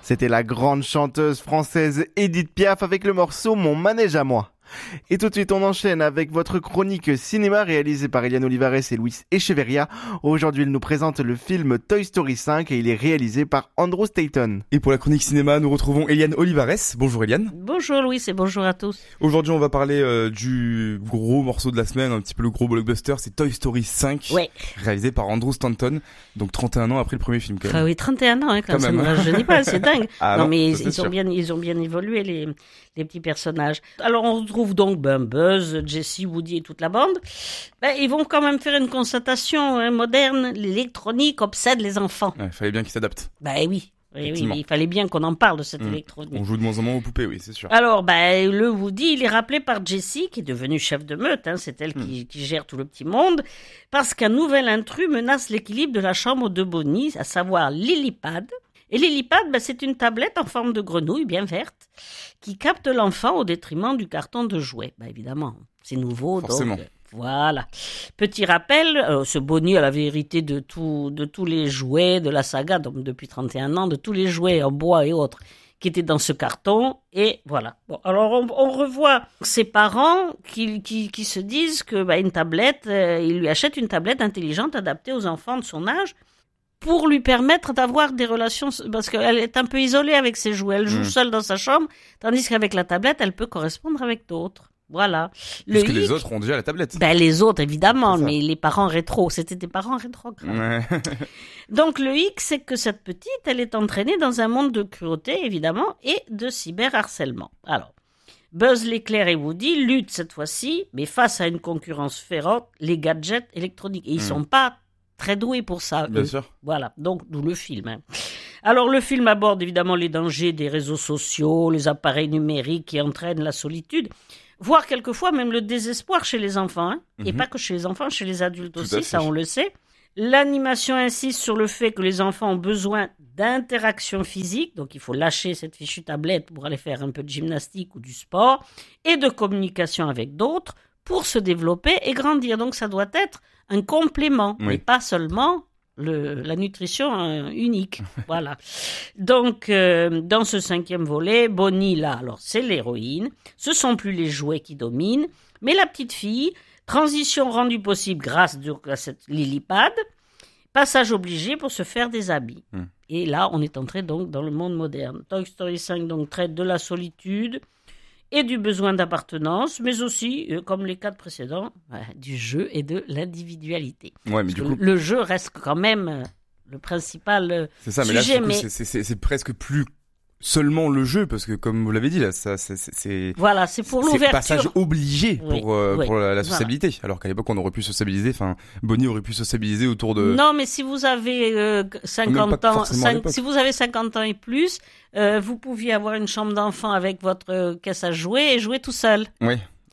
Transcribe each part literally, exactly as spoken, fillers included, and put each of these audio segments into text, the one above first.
C'était la grande chanteuse française Édith Piaf avec le morceau Mon manège à moi. Et tout de suite, on enchaîne avec votre chronique cinéma réalisée par Eliane Olivares et Luis Echeverria. Aujourd'hui, il nous présente le film Toy Story cinq et il est réalisé par Andrew Stanton. Et pour la chronique cinéma, nous retrouvons Eliane Olivares. Bonjour Eliane. Bonjour Louis et bonjour à tous. Aujourd'hui, on va parler euh, du gros morceau de la semaine, un petit peu le gros blockbuster, c'est Toy Story cinq, ouais. réalisé par Andrew Stanton, donc trente et un ans après le premier film quand même. Ah oui, trente et un ans, hein, quand, quand même, même. ça ne rajeunit pas, c'est dingue. Ah non, non, mais ça, ils, c'est ont sûr. bien, ils ont bien évolué les, les petits personnages. Alors on retrouve donc ben, Buzz, Jessie, Woody et toute la bande. Ben, ils vont quand même faire une constatation hein, moderne, l'électronique obsède les enfants. Il ouais, fallait bien qu'ils s'adaptent. Ben oui. Oui, oui, mais il fallait bien qu'on en parle de cette mmh. électronique. On joue de moins en moins aux poupées, oui, c'est sûr. Alors, ben, le Woody, il est rappelé par Jessie, qui est devenue chef de meute, hein, c'est elle mmh. qui, qui gère tout le petit monde, parce qu'un nouvel intrus menace l'équilibre de la chambre de Bonnie, à savoir Lillipad. Et Lillipad, ben, c'est une tablette en forme de grenouille, bien verte, qui capte l'enfant au détriment du carton de jouets. Ben, évidemment, c'est nouveau, Forcément. donc... Voilà. Petit rappel, euh, ce Bonnie, elle avait hérité de, tout, de tous les jouets de la saga, donc depuis trente et un ans, de tous les jouets en bois et autres qui étaient dans ce carton. Et voilà. Bon, alors on, on revoit ses parents qui, qui, qui se disent que bah, une tablette, euh, ils lui achètent une tablette intelligente adaptée aux enfants de son âge pour lui permettre d'avoir des relations, parce qu'elle est un peu isolée avec ses jouets. Elle joue mmh. seule dans sa chambre, tandis qu'avec la tablette, elle peut correspondre avec d'autres. Voilà. Parce que les autres ont déjà la tablette. Ben, les autres, évidemment, mais les parents rétro, c'était des parents rétro. Ouais. Donc, le hic, c'est que cette petite, elle est entraînée dans un monde de cruauté, évidemment, et de cyberharcèlement. Alors, Buzz l'éclair et Woody luttent cette fois-ci, mais face à une concurrence féroce, les gadgets électroniques. Et ils mmh. sont pas très doués pour ça. Bien eux. sûr. Voilà. Donc, d'où le film, hein. Alors, le film aborde évidemment les dangers des réseaux sociaux, les appareils numériques qui entraînent la solitude, voire quelquefois même le désespoir chez les enfants, hein. Mm-hmm. Et pas que chez les enfants, chez les adultes Tout aussi, ça on le sait. L'animation insiste sur le fait que les enfants ont besoin d'interaction physique, donc il faut lâcher cette fichue tablette pour aller faire un peu de gymnastique ou du sport, et de communication avec d'autres pour se développer et grandir. Donc ça doit être un complément, oui. Et pas seulement Le, la nutrition euh, unique, voilà. Donc, euh, dans ce cinquième volet, Bonnie, là, alors c'est l'héroïne. Ce sont plus les jouets qui dominent, mais la petite fille. Transition rendue possible grâce à cette Lillipad. Passage obligé pour se faire des habits. Mm. Et là, on est entré donc dans le monde moderne. Toy Story cinq donc traite de la solitude et du besoin d'appartenance, mais aussi, euh, comme les quatre précédents, bah, du jeu et de l'individualité. Ouais, mais du coup... Le jeu reste quand même euh, le principal euh, c'est ça, mais sujet. Là, du coup, mais c'est, c'est, c'est, c'est presque plus seulement le jeu, parce que comme vous l'avez dit, là, ça, c'est, c'est, voilà, c'est pour l'ouverture. C'est passage obligé oui, pour, euh, oui, pour la, la sociabilité. Voilà. Alors qu'à l'époque, on aurait pu sociabiliser, enfin, Bonnie aurait pu sociabiliser autour de... Non, mais si vous avez euh, cinquante ans, cinq, si vous avez cinquante ans et plus, euh, vous pouviez avoir une chambre d'enfant avec votre euh, caisse à jouer et jouer tout seul. Oui.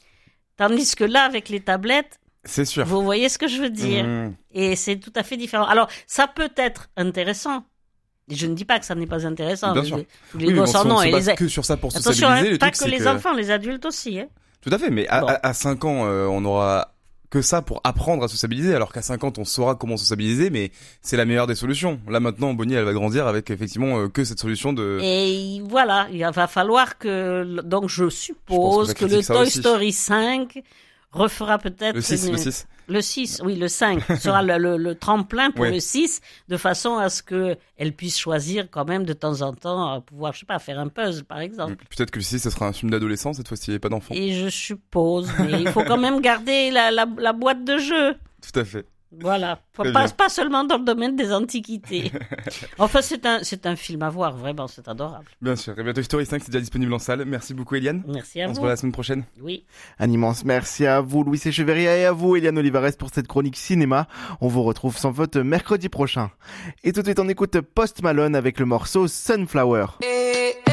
Tandis que là, avec les tablettes, c'est sûr. Vous voyez ce que je veux dire. Mmh. Et c'est tout à fait différent. Alors, ça peut être intéressant. Je ne dis pas que ça n'est pas intéressant. Bien sûr. Les, les oui, gosses en ont. On et se les... que sur ça pour Attention, sociabiliser. Hein, le pas truc, que les que... enfants, les adultes aussi. Hein. Tout à fait, mais à, bon. à, à cinq ans, euh, on aura que ça pour apprendre à sociabiliser, alors qu'à cinquante, on saura comment sociabiliser, mais c'est la meilleure des solutions. Là maintenant, Bonnie, elle va grandir avec effectivement euh, que cette solution de... Et voilà, il va falloir que... Donc je suppose je que, que le Toy aussi. Story cinq refera peut-être... Le six, une... le six. Le six, oui, le cinq sera le, le, le tremplin pour oui. le six, de façon à ce qu'elle puisse choisir quand même de temps en temps, à pouvoir, je sais pas, faire un puzzle, par exemple. Peut-être que le six, ce sera un film d'adolescent, cette fois-ci, et pas d'enfant. Et je suppose, mais il faut quand même garder la, la, la boîte de jeu. Tout à fait. Voilà, pas, pas seulement dans le domaine des antiquités. Enfin, c'est un, c'est un film à voir, vraiment, c'est adorable. Bien sûr. Et bien, Toy Story cinq, c'est déjà disponible en salle. Merci beaucoup, Eliane. Merci à On vous. On se voit la semaine prochaine. Oui. Un immense merci à vous, Luis Echeverria, et à vous, Eliane Olivares, pour cette chronique cinéma. On vous retrouve sans faute mercredi prochain. Et tout de suite, on écoute Post Malone avec le morceau Sunflower. Et...